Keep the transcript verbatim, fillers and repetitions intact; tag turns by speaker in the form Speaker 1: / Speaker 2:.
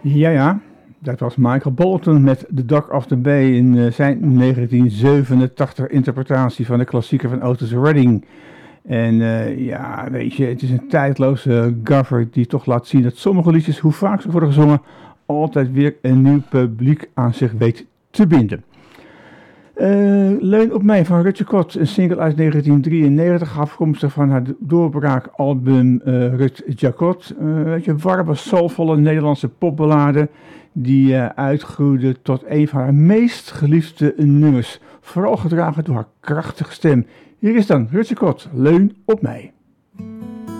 Speaker 1: Ja, ja, dat was Michael Bolton met The Dock of the Bay in uh, zijn negentien zevenentachtig interpretatie van de klassieker van Otis Redding. En uh, ja, weet je, het is een tijdloze gaffer die toch laat zien dat sommige liedjes, hoe vaak ze worden gezongen, altijd weer een nieuw publiek aan zich weet te binden. Uh, Leun op mij van Rutje Kot, een single uit negentien drieënnegentig, afkomstig van haar doorbraakalbum uh, Rut Jacot. Uh, weet je, warme, soulvolle Nederlandse popballade die uh, uitgroeide tot een van haar meest geliefde nummers. Vooral gedragen door haar krachtige stem. Hier is dan Rutje Kot, Leun op mij.